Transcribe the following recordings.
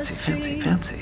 fancy, fancy.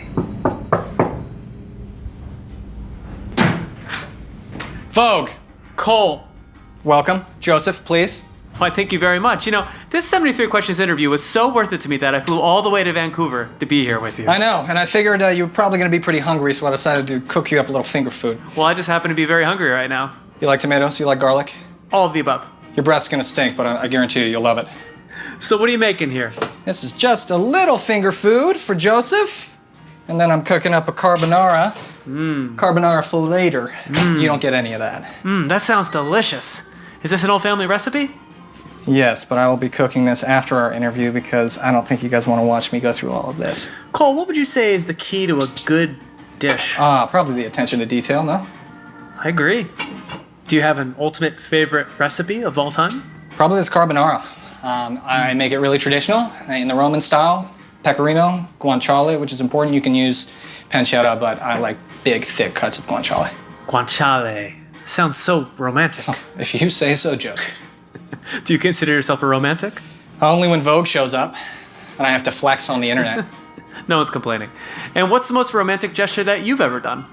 Vogue. Cole. Welcome. Joseph, please. Why, thank you very much. You know, this 73 Questions interview was so worth it to me that I flew all the way to Vancouver to be here with you. I know, and I figured you were probably going to be pretty hungry, so I decided to cook you up a little finger food. Well, I just happen to be very hungry right now. You like tomatoes? You like garlic? All of the above. Your breath's going to stink, but I guarantee you, you'll love it. So what are you making here? This is just a little finger food for Joseph. And then I'm cooking up a carbonara. Carbonara for later. You don't get any of that. That sounds delicious. Is this an old family recipe? Yes, but I will be cooking this after our interview because I don't think you guys want to watch me go through all of this. Cole, what would you say is the key to a good dish? Probably the attention to detail, no? I agree. Do you have an ultimate favorite recipe of all time? Probably this carbonara. I make it really traditional in the Roman style. Pecorino, guanciale, which is important. You can use pancetta, but I like big, thick cuts of guanciale. Guanciale. Sounds so romantic. Oh, if you say so, Joseph. Do you consider yourself a romantic? Only when Vogue shows up and I have to flex on the internet. No one's complaining. And what's the most romantic gesture that you've ever done?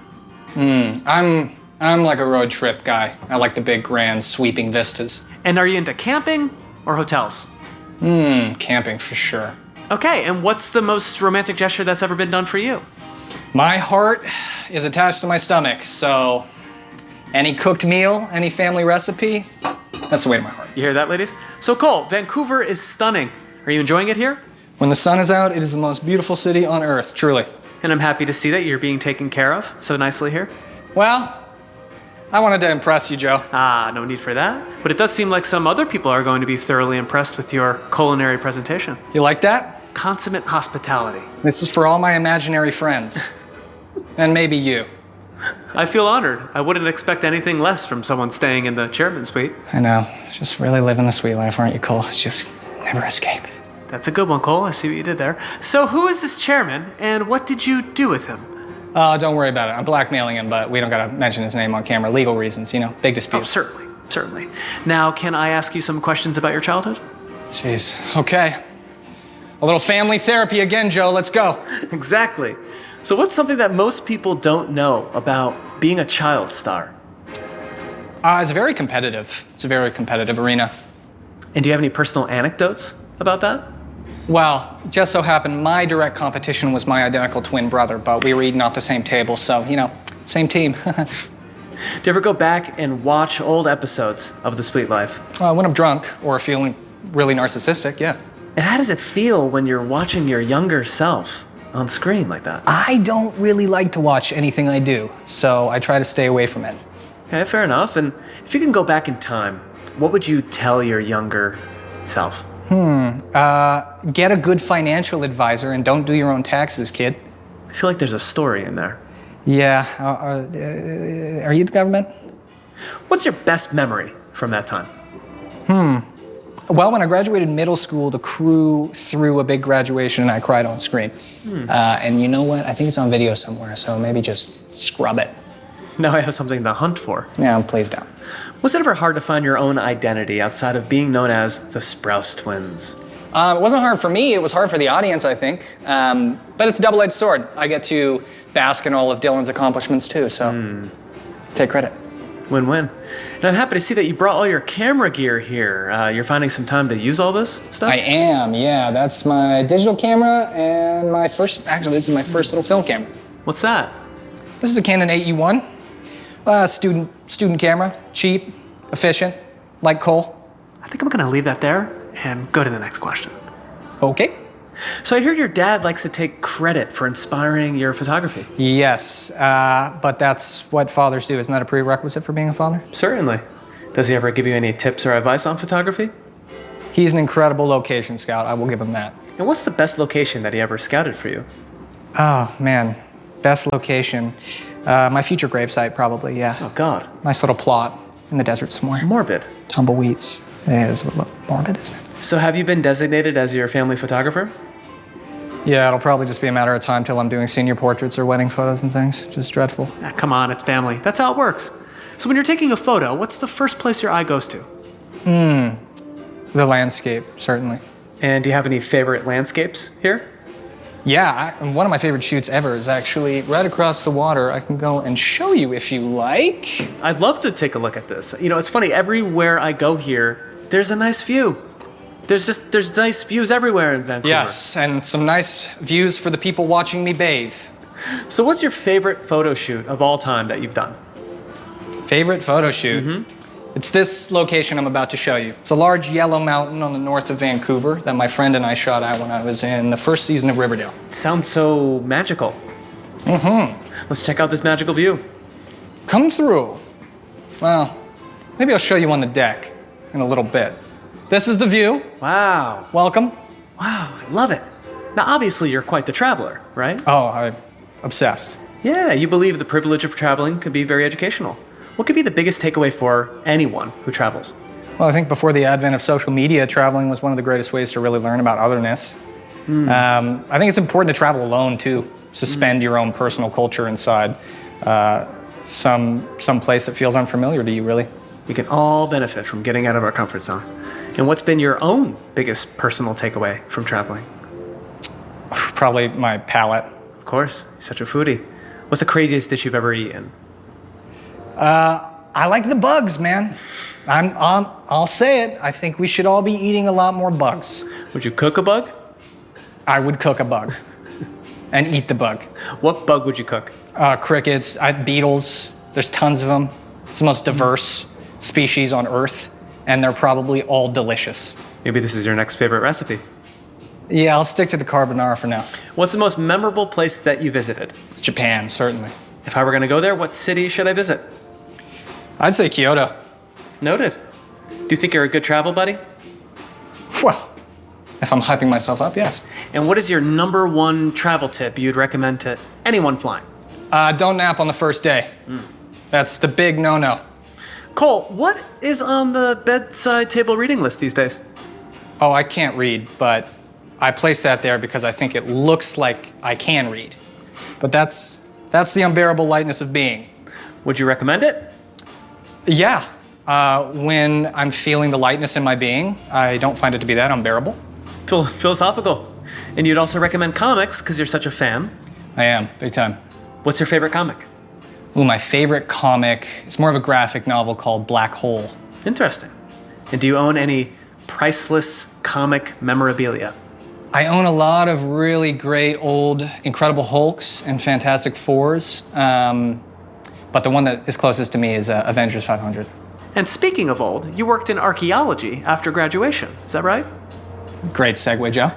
I'm like a road trip guy. I like the big, grand, sweeping vistas. And are you into camping or hotels? Camping for sure. Okay, and what's the most romantic gesture that's ever been done for you? My heart is attached to my stomach, so any cooked meal, any family recipe, that's the way to my heart. You hear that, ladies? So Cole, Vancouver is stunning. Are you enjoying it here? When the sun is out, it is the most beautiful city on earth, truly. And I'm happy to see that you're being taken care of so nicely here. Well, I wanted to impress you, Joe. No need for that. But it does seem like some other people are going to be thoroughly impressed with your culinary presentation. You like that? Consummate hospitality. This is for all my imaginary friends. And maybe you. I feel honored. I wouldn't expect anything less from someone staying in the chairman's suite. I know. Just really living the sweet life, aren't you, Cole? Just never escape. That's a good one, Cole. I see what you did there. So who is this chairman, and what did you do with him? Don't worry about it. I'm blackmailing him, but we don't gotta mention his name on camera. Legal reasons, you know, big dispute. Oh, certainly. Now, can I ask you some questions about your childhood? Jeez, okay. A little family therapy again, Joe, let's go. Exactly. So what's something that most people don't know about being a child star? It's very competitive. It's a very competitive arena. And do you have any personal anecdotes about that? Well, just so happened my direct competition was my identical twin brother, but we were eating off the same table, so, you know, same team. Do you ever go back and watch old episodes of The Sweet Life? When I'm drunk or feeling really narcissistic, yeah. And how does it feel when you're watching your younger self on screen like that? I don't really like to watch anything I do, so I try to stay away from it. Okay, fair enough. And if you can go back in time, what would you tell your younger self? Get a good financial advisor and don't do your own taxes, kid. I feel like there's a story in there. Yeah, are you the government? What's your best memory from that time? Well, when I graduated middle school, the crew threw a big graduation and I cried on screen. And you know what? I think it's on video somewhere, so maybe just scrub it. Now I have something to hunt for. Yeah, please don't. Was it ever hard to find your own identity outside of being known as the Sprouse Twins? It wasn't hard for me, it was hard for the audience, I think. But it's a double-edged sword. I get to bask in all of Dylan's accomplishments too, so take credit. Win-win. And I'm happy to see that you brought all your camera gear here. You're finding some time to use all this stuff? I am, yeah. That's my digital camera and actually this is my first little film camera. What's that? This is a Canon 8E1. Student camera, cheap, efficient, like Cole. I think I'm gonna leave that there and go to the next question. Okay. So I heard your dad likes to take credit for inspiring your photography. Yes, but that's what fathers do. Isn't that a prerequisite for being a father? Certainly. Does he ever give you any tips or advice on photography? He's an incredible location scout, I will give him that. And what's the best location that he ever scouted for you? Oh, man. Best location. My future gravesite, probably, yeah. Oh, God. Nice little plot in the desert somewhere. Morbid. Tumbleweeds. Yeah, it's a little morbid, isn't it? So have you been designated as your family photographer? Yeah, it'll probably just be a matter of time till I'm doing senior portraits or wedding photos and things. Just dreadful. Come on, it's family. That's how it works. So when you're taking a photo, what's the first place your eye goes to? The landscape, certainly. And do you have any favorite landscapes here? Yeah, and one of my favorite shoots ever is actually right across the water. I can go and show you if you like. I'd love to take a look at this. You know, it's funny, everywhere I go here, there's a nice view. There's nice views everywhere in Vancouver. Yes, and some nice views for the people watching me bathe. So what's your favorite photo shoot of all time that you've done? Favorite photo shoot? It's this location I'm about to show you. It's a large yellow mountain on the north of Vancouver that my friend and I shot at when I was in the first season of Riverdale. It sounds so magical. Let's check out this magical view. Come through. Well, maybe I'll show you on the deck in a little bit. This is the view. Wow. Welcome. Wow, I love it. Now, obviously, you're quite the traveler, right? Oh, I'm obsessed. Yeah, you believe the privilege of traveling could be very educational. What could be the biggest takeaway for anyone who travels? Well, I think before the advent of social media, traveling was one of the greatest ways to really learn about otherness. I think it's important to travel alone too. Suspend your own personal culture inside some place that feels unfamiliar to you, really. We can all benefit from getting out of our comfort zone. And what's been your own biggest personal takeaway from traveling? Probably my palate. Of course, you're such a foodie. What's the craziest dish you've ever eaten? I like the bugs, man. I'll say it. I think we should all be eating a lot more bugs. Would you cook a bug? I would cook a bug and eat the bug. What bug would you cook? Crickets, beetles. There's tons of them. It's the most diverse species on Earth, and they're probably all delicious. Maybe this is your next favorite recipe. Yeah, I'll stick to the carbonara for now. What's the most memorable place that you visited? Japan, certainly. If I were going to go there, what city should I visit? I'd say Kyoto. Noted. Do you think you're a good travel buddy? Well, if I'm hyping myself up, yes. And what is your number one travel tip you'd recommend to anyone flying? Don't nap on the first day. That's the big no-no. Cole, what is on the bedside table reading list these days? Oh, I can't read, but I placed that there because I think it looks like I can read. But that's the unbearable lightness of being. Would you recommend it? Yeah. When I'm feeling the lightness in my being, I don't find it to be that unbearable. Philosophical. And you'd also recommend comics because you're such a fan. I am, big time. What's your favorite comic? Ooh, my favorite comic is more of a graphic novel called Black Hole. Interesting. And do you own any priceless comic memorabilia? I own a lot of really great old Incredible Hulks and Fantastic Fours, but the one that is closest to me is Avengers 500. And speaking of old, you worked in archaeology after graduation, is that right? Great segue, Joe.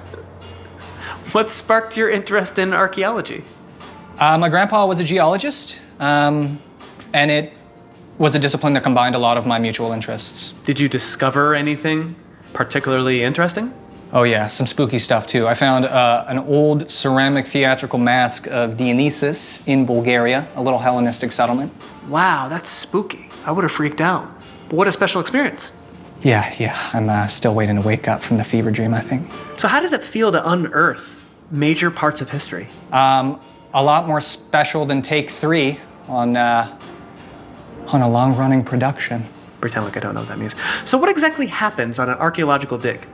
What sparked your interest in archaeology? My grandpa was a geologist, and it was a discipline that combined a lot of my mutual interests. Did you discover anything particularly interesting? Oh yeah, some spooky stuff too. I found an old ceramic theatrical mask of Dionysus in Bulgaria, a little Hellenistic settlement. Wow, that's spooky. I would have freaked out. But what a special experience. Yeah, I'm still waiting to wake up from the fever dream, I think. So how does it feel to unearth major parts of history? A lot more special than Take 3 on a long-running production. Pretend like I don't know what that means. So what exactly happens on an archaeological dig?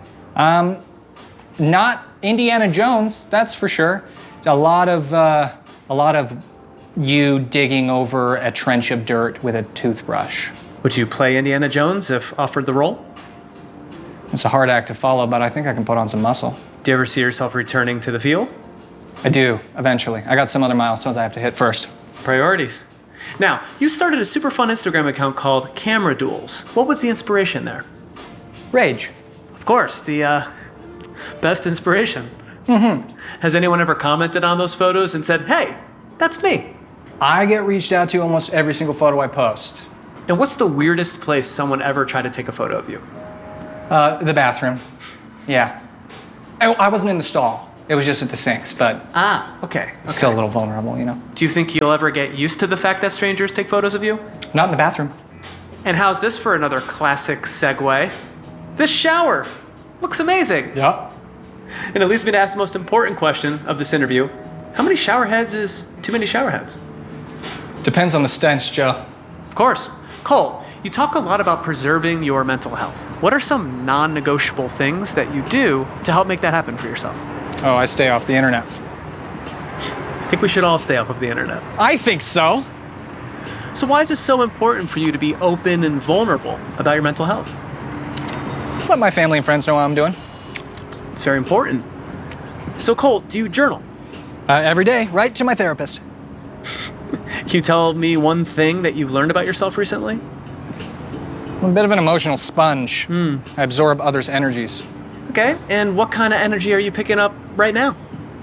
Not Indiana Jones, that's for sure. A lot of you digging over a trench of dirt with a toothbrush. Would you play Indiana Jones if offered the role? It's a hard act to follow, but I think I can put on some muscle. Do you ever see yourself returning to the field? I do, eventually. I got some other milestones I have to hit first. Priorities. Now, you started a super fun Instagram account called Camera Duels. What was the inspiration there? Rage. Of course, the best inspiration. Has anyone ever commented on those photos and said, hey, that's me? I get reached out to almost every single photo I post. And what's the weirdest place someone ever tried to take a photo of you? The bathroom. Yeah. I wasn't in the stall. It was just at the sinks, but Okay. Still a little vulnerable, you know? Do you think you'll ever get used to the fact that strangers take photos of you? Not in the bathroom. And how's this for another classic segue? This shower looks amazing. Yep. And it leads me to ask the most important question of this interview. How many shower heads is too many shower heads? Depends on the stench, Joe. Of course. Cole, you talk a lot about preserving your mental health. What are some non-negotiable things that you do to help make that happen for yourself? Oh, I stay off the internet. think we should all stay off of the internet. I think so. So why is it so important for you to be open and vulnerable about your mental health? Let my family and friends know how I'm doing. It's very important. So Cole, do you journal? Every day, right to my therapist. Can you tell me one thing that you've learned about yourself recently? I'm a bit of an emotional sponge. I absorb others' energies. Okay, and what kind of energy are you picking up right now?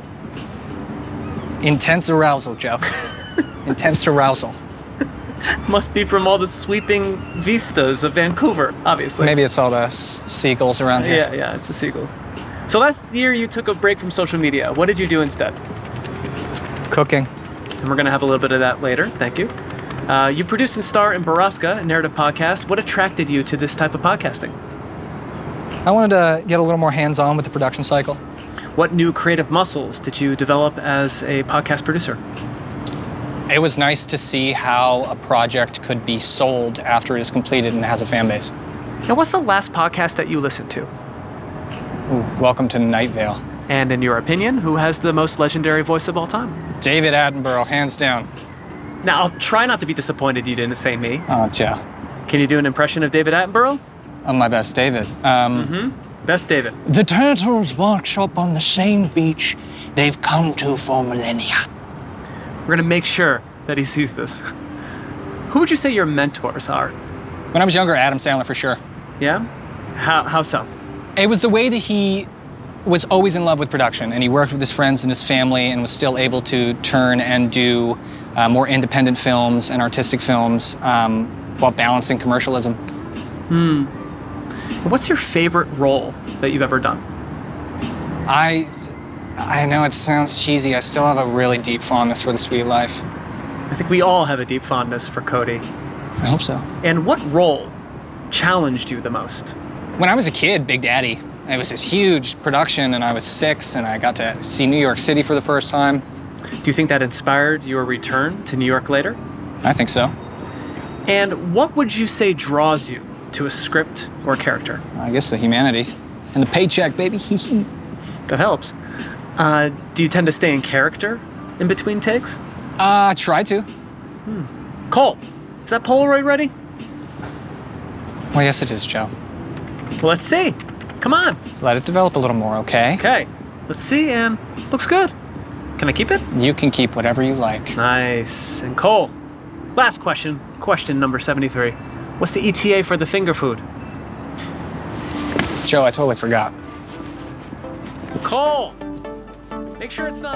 Intense arousal, Joe. Intense arousal. Must be from all the sweeping vistas of Vancouver, obviously. Maybe it's all the seagulls around here. Yeah, it's the seagulls. So last year you took a break from social media. What did you do instead? Cooking. And we're going to have a little bit of that later. Thank you. You produce and star in Borrasca, a narrative podcast. What attracted you to this type of podcasting? I wanted to get a little more hands-on with the production cycle. What new creative muscles did you develop as a podcast producer? It was nice to see how a project could be sold after it is completed and has a fan base. Now, what's the last podcast that you listened to? Ooh, welcome to Night Vale. And in your opinion, who has the most legendary voice of all time? David Attenborough, hands down. Now, I'll try not to be disappointed you didn't say me. Oh, Joe. Can you do an impression of David Attenborough? I'm my best David. Best David. The turtles wash up on the same beach they've come to for millennia. We're going to make sure that he sees this. Who would you say your mentors are? When I was younger, Adam Sandler for sure. Yeah? How so? It was the way that he was always in love with production, and he worked with his friends and his family and was still able to turn and do more independent films and artistic films while balancing commercialism. What's your favorite role that you've ever done? I know it sounds cheesy. I still have a really deep fondness for The Sweet Life. I think we all have a deep fondness for Cody. I hope so. And what role challenged you the most? When I was a kid, Big Daddy. It was this huge production, and I was 6, and I got to see New York City for the first time. Do you think that inspired your return to New York later? I think so. And what would you say draws you to a script or character? I guess the humanity. And the paycheck, baby. That helps. Do you tend to stay in character in between takes? Try to. Cole, is that Polaroid ready? Well, yes, it is, Joe. Well, let's see. Come on. Let it develop a little more, okay? Okay, let's see, and looks good. Can I keep it? You can keep whatever you like. Nice. And Cole, last question number 73. What's the ETA for the finger food? Joe, I totally forgot. Cole, make sure it's not